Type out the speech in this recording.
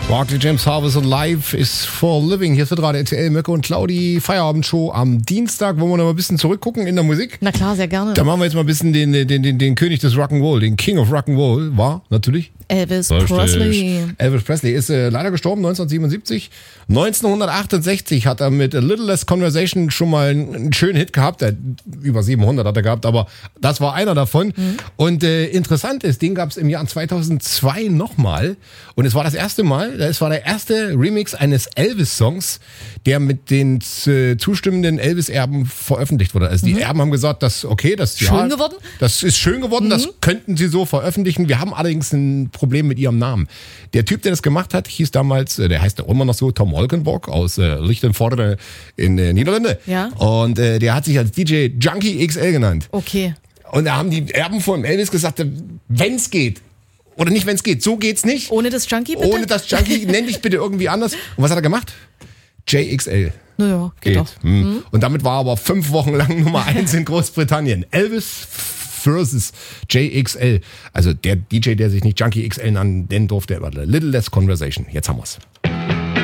Barclay James Harvest und Live is for Living. Hier ist gerade RTL, Mirko und Claudi, Feierabendshow am Dienstag. Wollen wir noch mal ein bisschen zurückgucken in der Musik? Na klar, sehr gerne. Da machen wir jetzt mal ein bisschen den König des Rock'n'Roll, den King of Rock'n'Roll, war natürlich Elvis Presley. Elvis Presley ist leider gestorben 1977. 1968 hat er mit A Little Less Conversation schon mal einen schönen Hit gehabt. Über 700 hat er gehabt, aber das war einer davon. Und interessant ist, den gab es im Jahr 2002 nochmal. Und es war das erste Mal, es war der erste Remix eines Elvis-Songs, der mit den zustimmenden Elvis-Erben veröffentlicht wurde. Also die Erben haben gesagt, das Schön geworden? Das ist schön geworden, das könnten sie so veröffentlichen. Wir haben allerdings ein Problem mit ihrem Namen. Der Typ, der das gemacht hat, hieß damals, der heißt auch immer noch so, Tom Holkenborg aus Lichtenvoorde in Niederlande. Ja. Und der hat sich als DJ Junkie XL genannt. Okay. Und da haben die Erben von Elvis gesagt, wenn's geht. Oder nicht, wenn's geht. So geht's nicht. Ohne das Junkie bitte? Ohne das Junkie, nenn dich bitte irgendwie anders. Und was hat er gemacht? JXL. Naja, geht doch. Und damit war er aber 5 Wochen lang Nummer 1 in Großbritannien. Elvis versus JXL. Also der DJ, der sich nicht Junkie XL nennen durfte, war Little Less Conversation. Jetzt haben wir's.